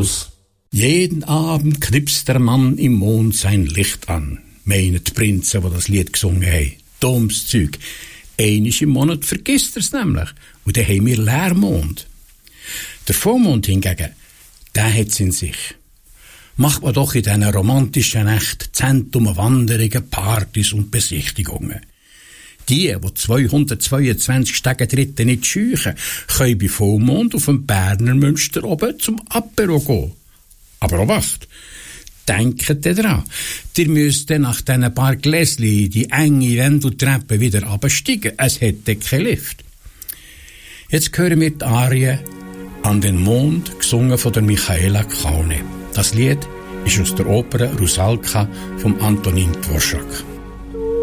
aus. Jeden Abend knipst der Mann im Mond sein Licht an, meinen die Prinzen, die das Lied gesungen haben. Dummes Zeug. Einmal im Monat vergisst er's nämlich. Und dann haben wir Leermond. Der Vollmond hingegen, der hat's in sich. Macht man doch in diesen romantischen Nächten Zentrum Wanderungen, Partys und Besichtigungen. Die 222 Stegentritte nicht scheuchen, können bei Vollmond auf dem Berner Münster oben zum Apero gehen. Aber Obacht! Denkt daran, ihr müsst dann nach diesen paar Gläschen die enge Wendeltreppe wieder absteigen. Es hätte keinen Lift. Jetzt hören wir die Arie «An den Mond», gesungen von der Michaela Kaune. Das Lied ist aus der Oper «Rusalka» von Antonin Dvorak.